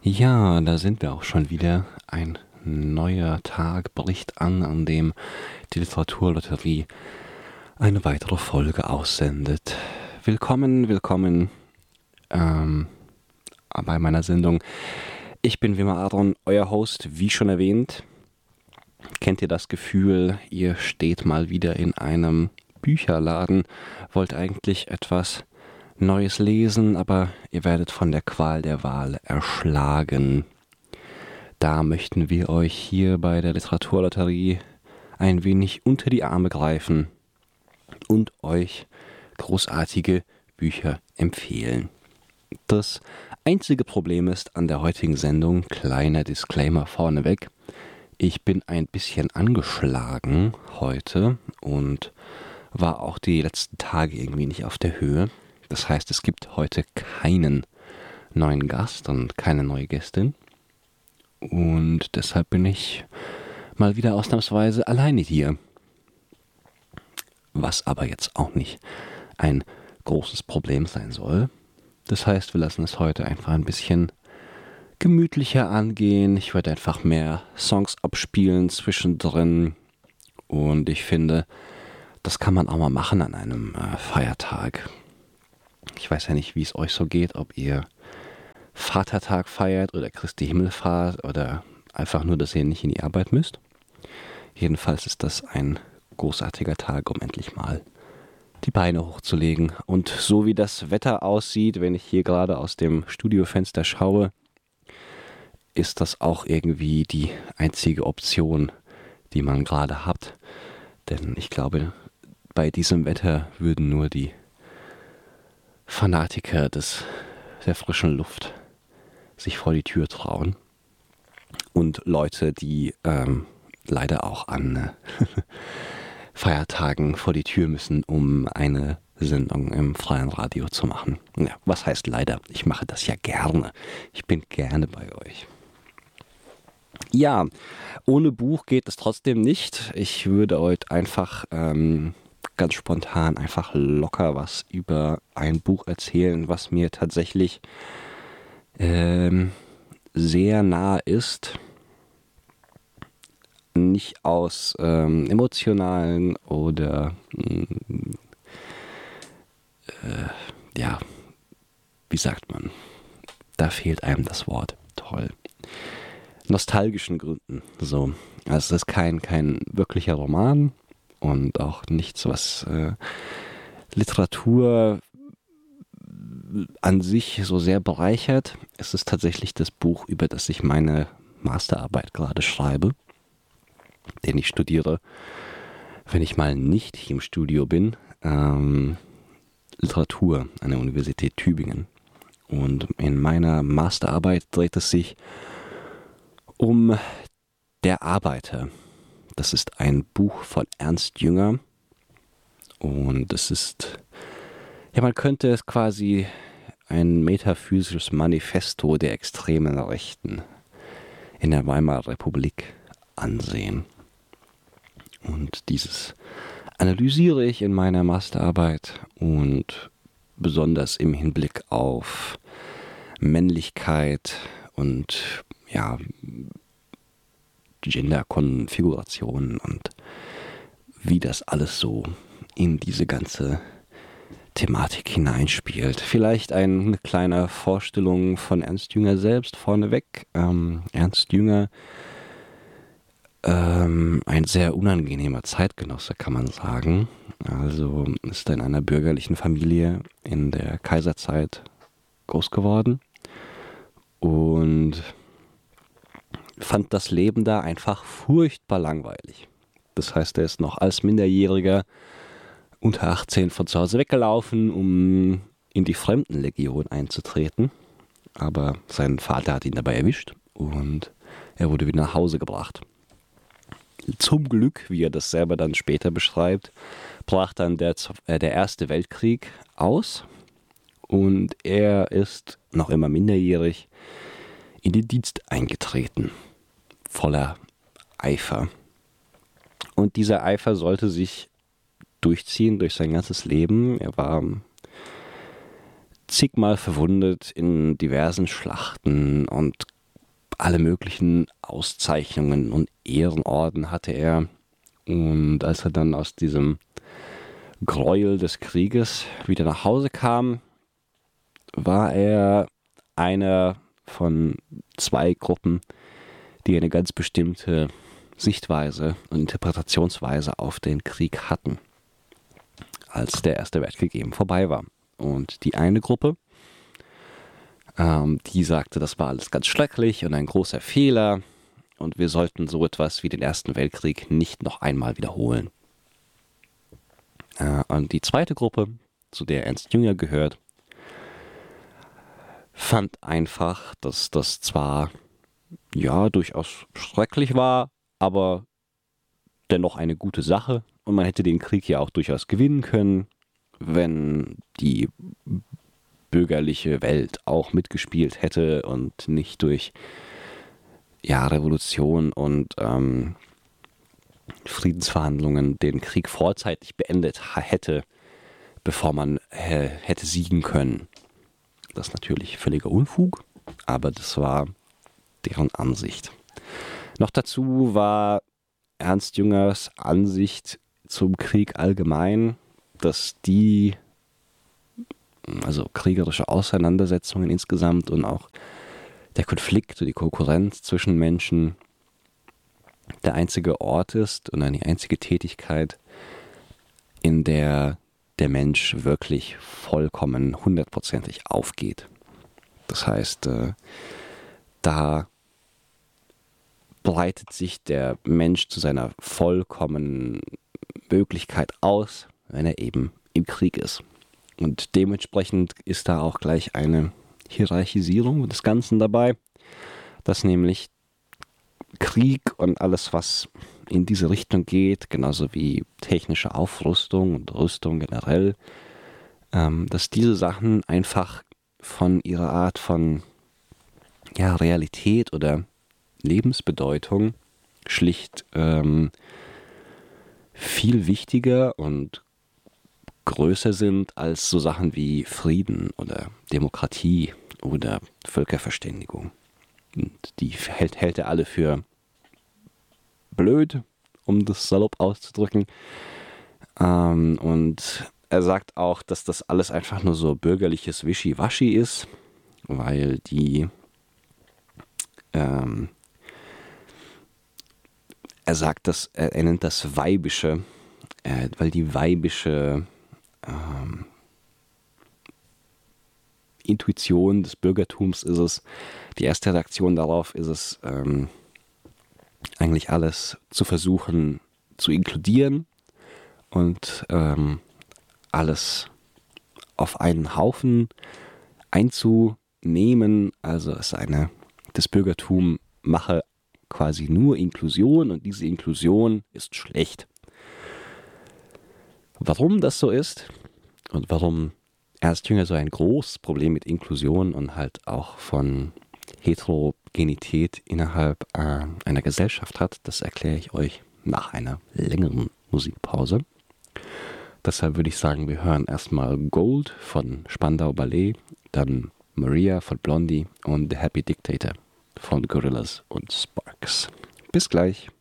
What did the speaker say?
Ja, da sind wir auch schon wieder. Ein neuer Tag bricht an dem die Literaturlotterie eine weitere Folge aussendet. Willkommen ähm, bei meiner Sendung. Ich bin Wimmer Adron, euer Host, wie schon erwähnt. Kennt ihr das Gefühl, ihr steht mal wieder in einem Bücherladen, wollt eigentlich etwas Neues lesen, aber ihr werdet von der Qual der Wahl erschlagen. Da möchten wir euch hier bei der Literaturlotterie ein wenig unter die Arme greifen und euch großartige Bücher empfehlen. Das einzige Problem ist an der heutigen Sendung, kleiner Disclaimer vorneweg, ich bin ein bisschen angeschlagen heute und war auch die letzten Tage irgendwie nicht auf der Höhe. Das heißt, es gibt heute keinen neuen Gast und keine neue Gästin. Und deshalb bin ich mal wieder ausnahmsweise alleine hier. Was aber jetzt auch nicht ein großes Problem sein soll. Das heißt, wir lassen es heute einfach ein bisschen gemütlicher angehen. Ich werde einfach mehr Songs abspielen zwischendrin. Und ich finde, das kann man auch mal machen an einem Feiertag. Ich weiß ja nicht, wie es euch so geht, ob ihr Vatertag feiert oder Christi Himmelfahrt oder einfach nur, dass ihr nicht in die Arbeit müsst. Jedenfalls ist das ein großartiger Tag, um endlich mal die Beine hochzulegen. Und so wie das Wetter aussieht, wenn ich hier gerade aus dem Studiofenster schaue, ist das auch irgendwie die einzige Option, die man gerade hat. Denn ich glaube, bei diesem Wetter würden nur die Fanatiker der frischen Luft sich vor die Tür trauen. Und Leute, die leider auch an Feiertagen vor die Tür müssen, um eine Sendung im freien Radio zu machen. Ja, was heißt leider? Ich mache das ja gerne. Ich bin gerne bei euch. Ja, ohne Buch geht es trotzdem nicht. Ich würde heute einfach ganz spontan, einfach locker was über ein Buch erzählen, was mir tatsächlich sehr nahe ist. Nicht aus emotionalen oder ja, wie sagt man? Da fehlt einem das Wort. Toll. Nostalgischen Gründen. So. Also es ist kein wirklicher Roman und auch nichts, was Literatur an sich so sehr bereichert. Es ist tatsächlich das Buch, über das ich meine Masterarbeit gerade schreibe, den ich studiere, wenn ich mal nicht hier im Studio bin. Literatur an der Universität Tübingen. Und in meiner Masterarbeit dreht es sich um Der Arbeiter. Das ist ein Buch von Ernst Jünger. Und es ist, ja, man könnte es quasi ein metaphysisches Manifesto der extremen Rechten in der Weimarer Republik ansehen. Und dieses analysiere ich in meiner Masterarbeit und besonders im Hinblick auf Männlichkeit und ja, Genderkonfigurationen und wie das alles so in diese ganze Thematik hineinspielt. Vielleicht eine kleine Vorstellung von Ernst Jünger selbst vorneweg. Ernst Jünger, ein sehr unangenehmer Zeitgenosse, kann man sagen. Also ist er in einer bürgerlichen Familie in der Kaiserzeit groß geworden und fand das Leben da einfach furchtbar langweilig. Das heißt, er ist noch als Minderjähriger unter 18 von zu Hause weggelaufen, um in die Fremdenlegion einzutreten. Aber sein Vater hat ihn dabei erwischt und er wurde wieder nach Hause gebracht. Zum Glück, wie er das selber dann später beschreibt, brach dann der Erste Weltkrieg aus und er ist noch immer minderjährig in den Dienst eingetreten, voller Eifer. Und dieser Eifer sollte sich durchziehen durch sein ganzes Leben. Er war zigmal verwundet in diversen Schlachten und alle möglichen Auszeichnungen und Ehrenorden hatte er. Und als er dann aus diesem Gräuel des Krieges wieder nach Hause kam, war er einer von 2 Gruppen, die eine ganz bestimmte Sichtweise und Interpretationsweise auf den Krieg hatten, als der Erste Weltkrieg eben vorbei war. Und die eine Gruppe, die sagte, das war alles ganz schrecklich und ein großer Fehler und wir sollten so etwas wie den Ersten Weltkrieg nicht noch einmal wiederholen. Und die zweite Gruppe, zu der Ernst Jünger gehört, fand einfach, dass das zwar ja durchaus schrecklich war, aber dennoch eine gute Sache und man hätte den Krieg ja auch durchaus gewinnen können, wenn die bürgerliche Welt auch mitgespielt hätte und nicht durch Revolution und Friedensverhandlungen den Krieg vorzeitig beendet hätte, bevor man hätte siegen können. Das ist natürlich völliger Unfug, aber das war deren Ansicht. Noch dazu war Ernst Jüngers Ansicht zum Krieg allgemein, dass also kriegerische Auseinandersetzungen insgesamt und auch der Konflikt und die Konkurrenz zwischen Menschen der einzige Ort ist und die einzige Tätigkeit, in der der Mensch wirklich vollkommen 100%ig aufgeht. Das heißt, da breitet sich der Mensch zu seiner vollkommenen Möglichkeit aus, wenn er eben im Krieg ist. Und dementsprechend ist da auch gleich eine Hierarchisierung des Ganzen dabei, dass nämlich Krieg und alles, was in diese Richtung geht, genauso wie technische Aufrüstung und Rüstung generell, dass diese Sachen einfach von ihrer Art von Realität oder Lebensbedeutung schlicht viel wichtiger und größer sind als so Sachen wie Frieden oder Demokratie oder Völkerverständigung. Und die hält er alle für blöd, um das salopp auszudrücken. Und er sagt auch, dass das alles einfach nur so bürgerliches Wischiwaschi ist, weil er sagt, dass er nennt das Weibische, weil die weibische Intuition des Bürgertums ist es, die erste Reaktion darauf ist es, eigentlich alles zu versuchen zu inkludieren und alles auf einen Haufen einzunehmen. Also das Bürgertum mache quasi nur Inklusion und diese Inklusion ist schlecht. Warum das so ist und warum Ernst Jünger so ein großes Problem mit Inklusion und halt auch von Heterogenität innerhalb einer Gesellschaft hat, das erkläre ich euch nach einer längeren Musikpause. Deshalb würde ich sagen, wir hören erstmal Gold von Spandau Ballet, dann Maria von Blondie und The Happy Dictator von Gorillaz und Sparks. Bis gleich.